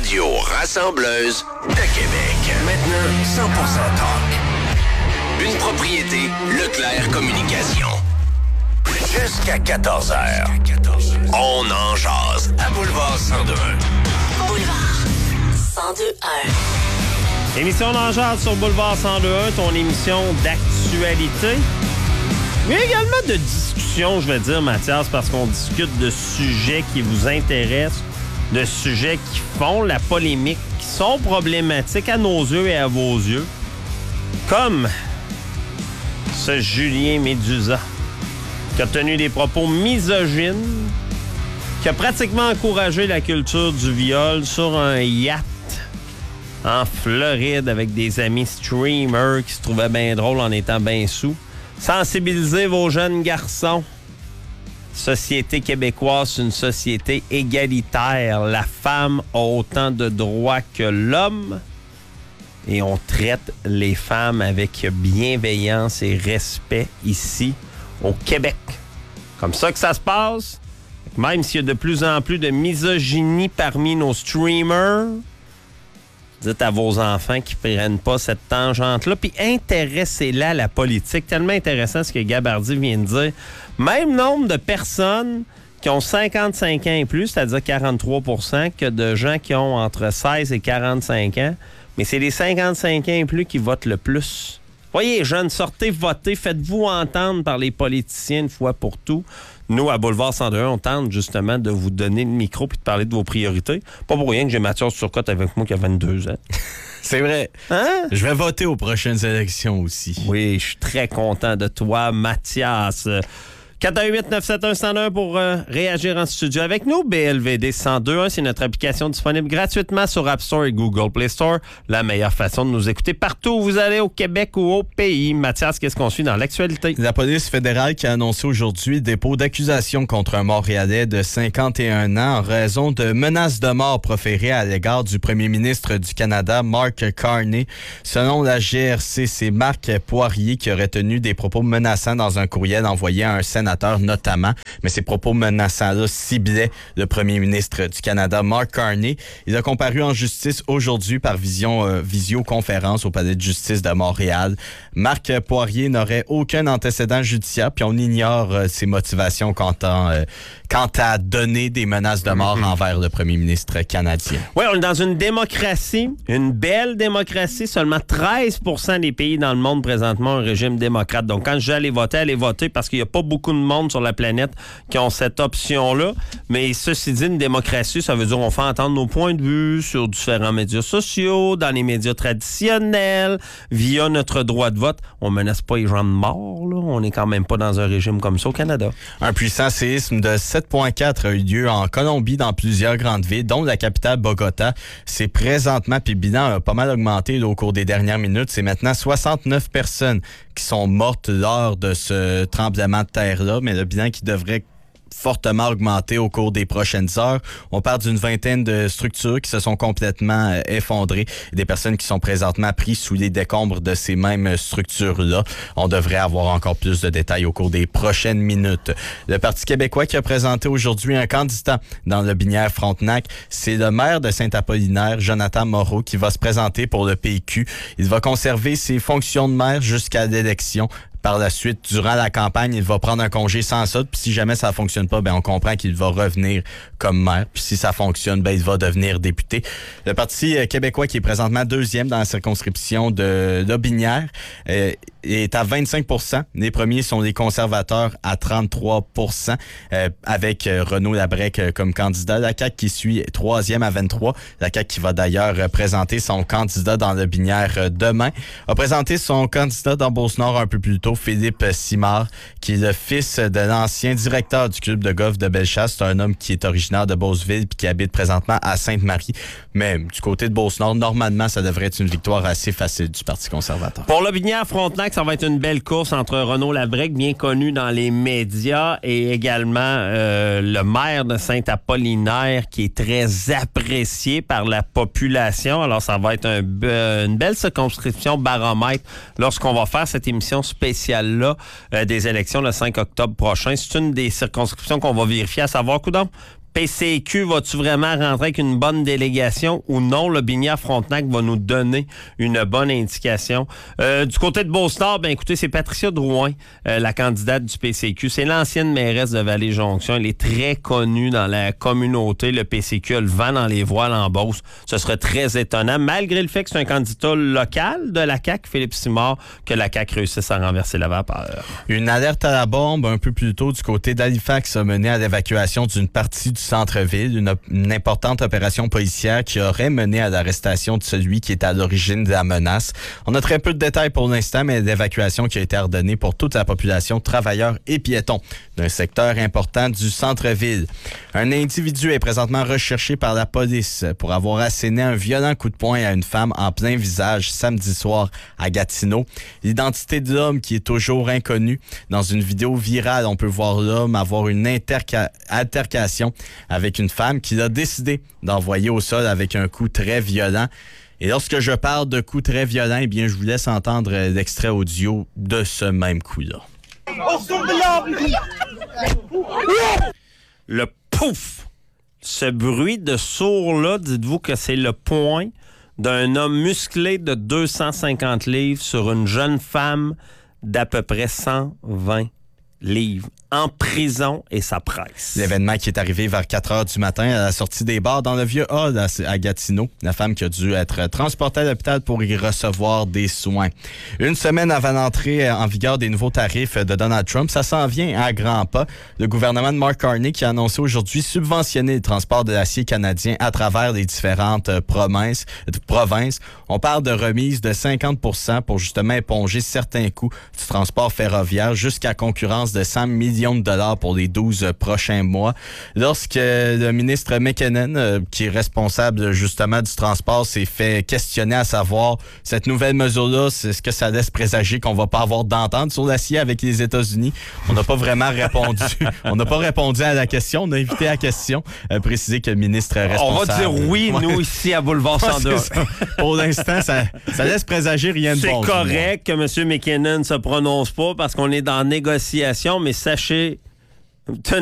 radio rassembleuse de Québec. Maintenant, 100% talk. Une propriété Leclerc Communication. Jusqu'à 14h. On en jase à Boulevard 102.1. Boulevard 102.1. Émission d'en jase sur Boulevard 102.1, ton émission d'actualité. Mais également de discussion, je vais dire, Mathias, parce qu'on discute de sujets qui vous intéressent, de sujets qui font la polémique, qui sont problématiques à nos yeux et à vos yeux. Comme ce Julien Médusa, qui a tenu des propos misogynes, qui a pratiquement encouragé la culture du viol sur un yacht en Floride avec des amis streamers qui se trouvaient bien drôles en étant bien sous. Sensibiliser vos jeunes garçons. Société québécoise, c'est une société égalitaire. La femme a autant de droits que l'homme. Et on traite les femmes avec bienveillance et respect ici, au Québec. Comme ça que ça se passe. Même s'il y a de plus en plus de misogynie parmi nos streamers, dites à vos enfants qu'ils ne prennent pas cette tangente-là, puis intéressez-la à la politique. Tellement intéressant ce que Gabardi vient de dire. Même nombre de personnes qui ont 55 ans et plus, c'est-à-dire 43 %, que de gens qui ont entre 16 et 45 ans. Mais c'est les 55 ans et plus qui votent le plus. Voyez, jeunes, sortez voter, faites-vous entendre par les politiciens une fois pour tout. Nous, à Boulevard 102.1, on tente justement de vous donner le micro puis de parler de vos priorités. Pas pour rien que j'ai Mathias Turcotte avec moi qui a 22 ans. C'est vrai. Hein? Je vais voter aux prochaines élections aussi. Oui, je suis très content de toi, Mathias. 418-971-101 pour réagir en studio avec nous. BLVD 102.1, c'est notre application disponible gratuitement sur App Store et Google Play Store. La meilleure façon de nous écouter partout où vous allez, au Québec ou au pays. Mathias, qu'est-ce qu'on suit dans l'actualité? La police fédérale qui a annoncé aujourd'hui le dépôt d'accusation contre un Montréalais de 51 ans en raison de menaces de mort proférées à l'égard du premier ministre du Canada, Mark Carney. Selon la GRC, c'est Marc Poirier qui aurait tenu des propos menaçants dans un courriel envoyé à un sénateur notamment, mais ces propos menaçants-là ciblaient le premier ministre du Canada, Mark Carney. Il a comparu en justice aujourd'hui par visioconférence au Palais de justice de Montréal. Marc Poirier n'aurait aucun antécédent judiciaire, puis on ignore ses motivations quant à donner des menaces de mort envers le premier ministre canadien. Oui, on est dans une démocratie, une belle démocratie. Seulement 13 % des pays dans le monde présentement ont un régime démocrate. Donc, quand je dis allez voter parce qu'il n'y a pas beaucoup de monde sur la planète qui ont cette option-là. Mais ceci dit, une démocratie, ça veut dire qu'on fait entendre nos points de vue sur différents médias sociaux, dans les médias traditionnels, via notre droit de vote. On menace pas les gens de mort, là. On n'est quand même pas dans un régime comme ça au Canada. Un puissant séisme de 7,4 a eu lieu en Colombie dans plusieurs grandes villes, dont la capitale Bogota. C'est présentement, puis le bilan a pas mal augmenté là, au cours des dernières minutes. C'est maintenant 69 personnes qui sont mortes lors de ce tremblement de terre-là, mais le bilan qui devrait fortement augmenté au cours des prochaines heures. On parle d'une vingtaine de structures qui se sont complètement effondrées. Des personnes qui sont présentement prises sous les décombres de ces mêmes structures-là. On devrait avoir encore plus de détails au cours des prochaines minutes. Le Parti québécois qui a présenté aujourd'hui un candidat dans le Binière-Frontenac, c'est le maire de Saint-Apollinaire, Jonathan Moreau, qui va se présenter pour le PQ. Il va conserver ses fonctions de maire jusqu'à l'élection. Par la suite, durant la campagne, il va prendre un congé sans solde. Puis si jamais ça fonctionne pas, on comprend qu'il va revenir comme maire. Puis si ça fonctionne, il va devenir député. Le Parti québécois, qui est présentement deuxième dans la circonscription de Lobinière, est à 25 %. Les premiers sont les conservateurs à 33 %, avec Renaud Labrec comme candidat. La CAQ qui suit troisième à 23 %. La CAQ qui va d'ailleurs présenter son candidat dans Lobinière demain. A présenté son candidat dans Beauce-Nord un peu plus tôt, Philippe Simard, qui est le fils de l'ancien directeur du club de golf de Bellechasse. C'est un homme qui est originaire de Beauceville et qui habite présentement à Sainte-Marie. Mais du côté de Beauce-Nord, normalement, ça devrait être une victoire assez facile du Parti conservateur. Pour Lobinière-Frontenac, ça va être une belle course entre Renaud Labrec, bien connu dans les médias, et également le maire de Saint-Apollinaire, qui est très apprécié par la population. Alors, ça va être une belle circonscription baromètre lorsqu'on va faire cette émission spéciale-là des élections le 5 octobre prochain. C'est une des circonscriptions qu'on va vérifier, à savoir, coudonc, PCQ, vas-tu vraiment rentrer avec une bonne délégation ou non? Le Binière-Frontenac va nous donner une bonne indication. Du côté de Beauce-Nord, ben écoutez, c'est Patricia Drouin, la candidate du PCQ. C'est l'ancienne mairesse de Vallée-Jonction. Elle est très connue dans la communauté. Le PCQ a le vent dans les voiles en Beauce. Ce serait très étonnant, malgré le fait que c'est un candidat local de la CAQ, Philippe Simard, que la CAQ réussisse à renverser la vapeur. Une alerte à la bombe un peu plus tôt du côté d'Halifax a mené à l'évacuation d'une partie du centre-ville, une importante opération policière qui aurait mené à l'arrestation de celui qui est à l'origine de la menace. On a très peu de détails pour l'instant, mais l'évacuation qui a été ordonnée pour toute la population, travailleurs et piétons, d'un secteur important du centre-ville. Un individu est présentement recherché par la police pour avoir asséné un violent coup de poing à une femme en plein visage samedi soir à Gatineau. L'identité de l'homme qui est toujours inconnue. Dans une vidéo virale, on peut voir l'homme avoir une altercation avec une femme qu'il a décidé d'envoyer au sol avec un coup très violent. Et lorsque je parle de coup très violent, eh bien, je vous laisse entendre l'extrait audio de ce même coup-là. Le pouf! Ce bruit de sourd-là, dites-vous que c'est le poing d'un homme musclé de 250 livres sur une jeune femme d'à peu près 120 livres, en prison, et ça presse. L'événement qui est arrivé vers 4 heures du matin à la sortie des bars dans le vieux hall à Gatineau. La femme qui a dû être transportée à l'hôpital pour y recevoir des soins. Une semaine avant l'entrée en vigueur des nouveaux tarifs de Donald Trump, ça s'en vient à grands pas. Le gouvernement de Mark Carney qui a annoncé aujourd'hui subventionner le transport de l'acier canadien à travers les différentes provinces. On parle de remise de 50% pour justement éponger certains coûts du transport ferroviaire jusqu'à concurrence de 100 millions de dollars pour les 12 prochains mois. Lorsque le ministre McKinnon, qui est responsable justement du transport, s'est fait questionner à savoir cette nouvelle mesure-là, est-ce que ça laisse présager qu'on va pas avoir d'entente sur l'acier avec les États-Unis? On n'a pas vraiment répondu. On n'a pas répondu à la question. On a évité la question. Préciser que le ministre responsable... On va dire oui, nous, ici, à Boulevard 102. Pour l'instant, ça laisse présager rien de bon. C'est correct que M. McKinnon ne se prononce pas parce qu'on est dans négociation, mais sachez...